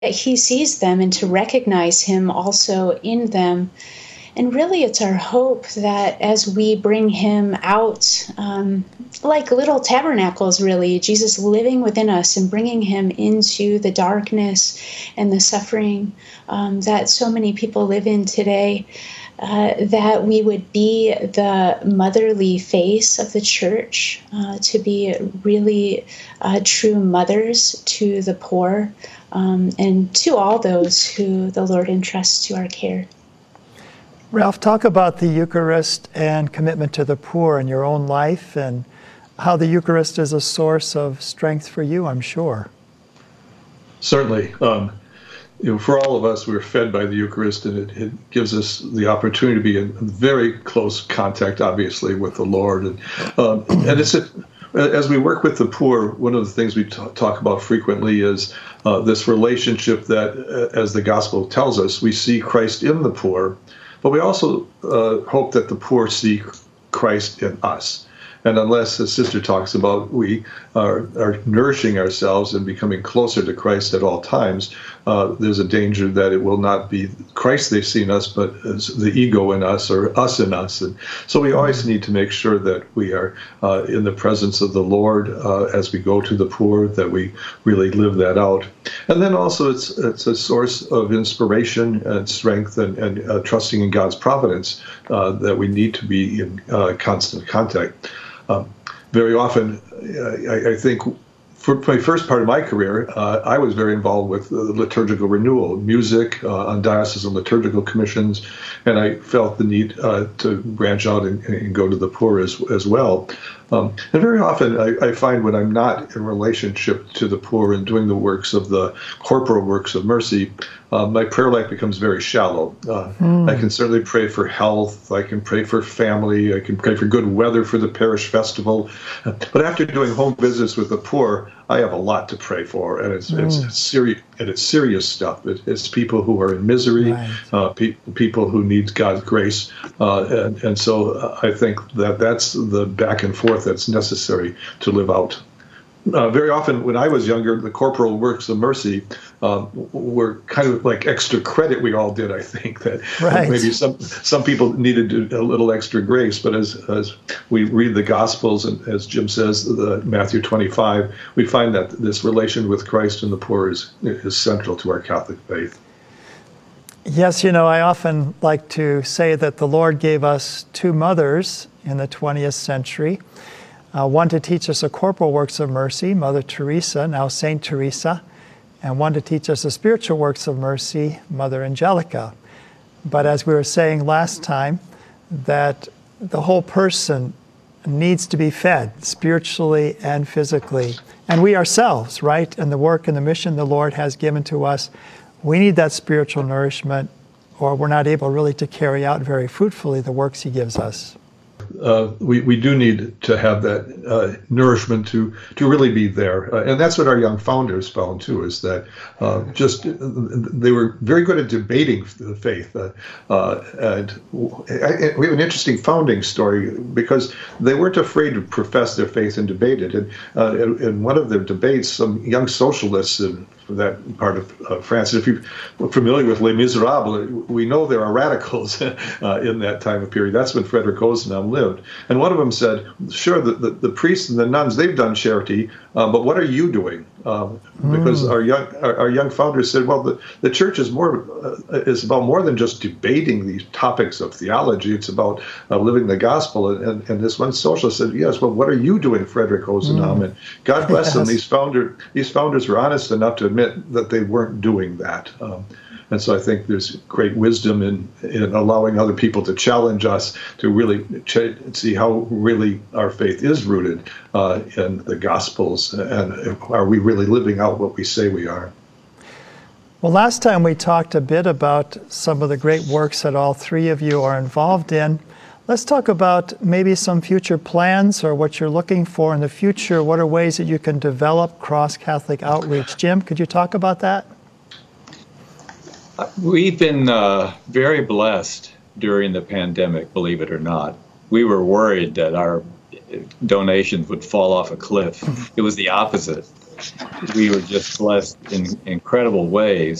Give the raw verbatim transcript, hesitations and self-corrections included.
He sees them and to recognize him also in them. And really, it's our hope that as we bring him out, um, like little tabernacles, really, Jesus living within us and bringing him into the darkness and the suffering um, that so many people live in today, uh, that we would be the motherly face of the church, uh, to be really uh, true mothers to the poor, um, and to all those who the Lord entrusts to our care. Ralph, talk about the Eucharist and commitment to the poor in your own life and how the Eucharist is a source of strength for you, I'm sure. Certainly. Um, you know, for all of us, we're fed by the Eucharist, and it, it gives us the opportunity to be in very close contact, obviously, with the Lord. And, um, and it's a, as we work with the poor, one of the things we t- talk about frequently is uh, this relationship that, uh, as the Gospel tells us, we see Christ in the poor, but we also uh, hope that the poor see Christ in us. And unless, as Sister talks about, we are, are nourishing ourselves and becoming closer to Christ at all times, uh, there's a danger that it will not be Christ they see in us, but as the ego in us or us in us. And so we always need to make sure that we are uh, in the presence of the Lord uh, as we go to the poor, that we really live that out. And then also it's it's a source of inspiration and strength and, and uh, trusting in God's providence uh, that we need to be in uh, constant contact. Um, very often, uh, I, I think, for my first part of my career, uh, I was very involved with uh, liturgical renewal, music, uh, on diocesan liturgical commissions, and I felt the need uh, to branch out and, and go to the poor as as well. Um, and very often, I, I find when I'm not in relationship to the poor and doing the works of the corporal works of mercy, uh, my prayer life becomes very shallow. Uh, mm. I can certainly pray for health. I can pray for family. I can pray for good weather for the parish festival. But after doing home visits with the poor, I have a lot to pray for, and it's mm. it's serious and it's serious stuff. It, it's people who are in misery, right. uh, pe- people who need God's grace, uh, and and so I think that that's the back and forth that's necessary to live out. Uh, very often, when I was younger, the corporal works of mercy um, were kind of like extra credit we all did, I think, that right. maybe some some people needed a little extra grace. But as as we read the Gospels, and as Jim says, the Matthew twenty-five, we find that this relation with Christ and the poor is, is central to our Catholic faith. Yes, you know, I often like to say that the Lord gave us two mothers in the twentieth century. Uh, one to teach us the corporal works of mercy, Mother Teresa, now Saint Teresa, and one to teach us the spiritual works of mercy, Mother Angelica. But as we were saying last time, that the whole person needs to be fed spiritually and physically. And we ourselves, right, and the work and the mission the Lord has given to us, we need that spiritual nourishment, or we're not able really to carry out very fruitfully the works he gives us. Uh, we, we do need to have that uh, nourishment to to really be there. Uh, and that's what our young founders found, too, is that uh, just uh, they were very good at debating the faith. Uh, uh, and I, we have an interesting founding story because they weren't afraid to profess their faith and debate it. And uh, in, in one of their debates, some young socialists in that part of uh, France. If you're familiar with Les Miserables, we know there are radicals uh, in that time of period. That's when Frederick Ozanam lived. And one of them said, sure, the, the, the priests and the nuns, they've done charity, uh, but what are you doing? Um, because mm. our young our, our young founders said, well, the, the church is more uh, is about more than just debating these topics of theology. It's about uh, living the gospel. And, and, and this one socialist said, yes, well, what are you doing, Frederick Ozanam? Mm. And God bless yes. them. These founder these founders were honest enough to admit that they weren't doing that. Um, and so I think there's great wisdom in, in allowing other people to challenge us to really ch- see how really our faith is rooted uh, in the Gospels, and are we really living out what we say we are. Well, last time we talked a bit about some of the great works that all three of you are involved in. Let's talk about maybe some future plans or what you're looking for in the future. What are ways that you can develop cross-Catholic outreach? Jim, could you talk about that? We've been uh, very blessed during the pandemic, believe it or not. We were worried that our donations would fall off a cliff. It was the opposite. we were just blessed in incredible ways.